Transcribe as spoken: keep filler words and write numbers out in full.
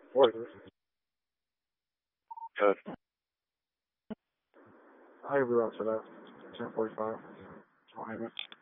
What is it? Good. I'll be around for that. ten forty-five.